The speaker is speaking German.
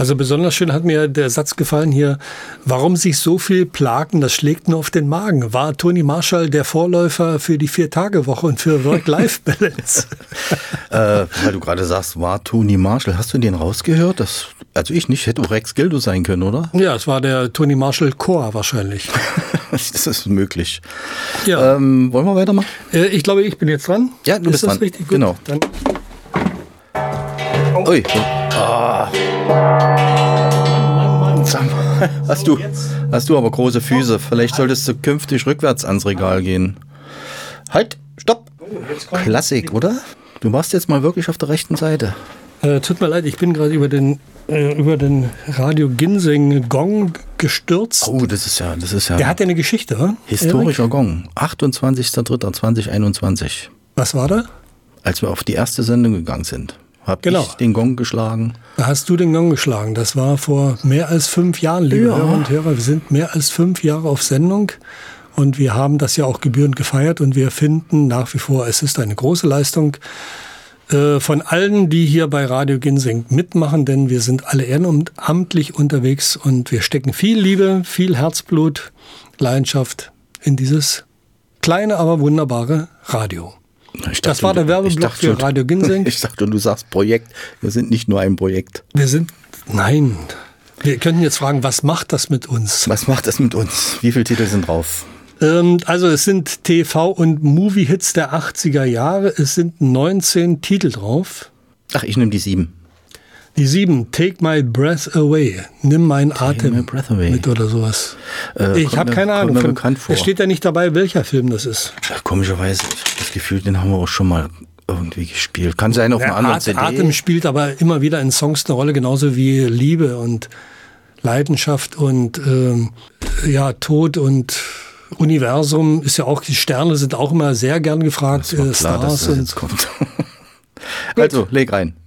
Also besonders schön hat mir der Satz gefallen hier, warum sich so viel plagen, das schlägt nur auf den Magen. War Toni Marshall der Vorläufer für die 4-Tage-Woche und für Work-Life-Balance? Weil du gerade sagst, war Toni Marshall, hast du den rausgehört? Also ich nicht, hätte auch Rex Gildo sein können, oder? Ja, es war der Toni Marshall Chor wahrscheinlich. Das ist möglich. Ja. Wollen wir weitermachen? Ich glaube, ich bin jetzt dran. Ja, du bist das dran. Richtig? Gut. Genau. Dann. Ui. Sag mal, hast du aber große Füße. Vielleicht solltest du künftig rückwärts ans Regal gehen. Halt, stopp. Klassik, oder? Du machst jetzt mal wirklich auf der rechten Seite. Tut mir leid, ich bin gerade über den Radio Ginseng Gong gestürzt. Oh, das ist ja. Der hat ja eine Geschichte, oder? Historischer Erik? Gong. 28.03.2021. Was war da? Als wir auf die erste Sendung gegangen sind, habe Genau. ich den Gong geschlagen. Da hast du den Gong geschlagen. Das war vor mehr als 5 Jahren, liebe Hörer und Hörer. Wir sind mehr als 5 Jahre auf Sendung und wir haben das ja auch gebührend gefeiert und wir finden nach wie vor, es ist eine große Leistung von allen, die hier bei Radio Ginseng mitmachen, denn wir sind alle ehrenamtlich unterwegs und wir stecken viel Liebe, viel Herzblut, Leidenschaft in dieses kleine, aber wunderbare Radio. Das war der Werbeblock für Radio Ginseng. Ich dachte, du sagst Projekt. Wir sind nicht nur ein Projekt. Nein. Wir könnten jetzt fragen, was macht das mit uns? Was macht das mit uns? Wie viele Titel sind drauf? Also es sind TV- und Movie-Hits der 80er Jahre. Es sind 19 Titel drauf. Ach, ich nehme die 7. Die 7, Take My Breath Away. Nimm meinen Atem My Breath Away. mit oder sowas. Ich habe keine Ahnung. Es steht ja nicht dabei, welcher Film das ist. Ja, komischerweise, ich habe das Gefühl, den haben wir auch schon mal irgendwie gespielt. Kann sein auf einer anderen CD. Atem spielt aber immer wieder in Songs eine Rolle, genauso wie Liebe und Leidenschaft und Tod und Universum ist ja auch, die Sterne sind auch immer sehr gern gefragt. Das war klar, Stars dass das jetzt kommt. Also, leg rein.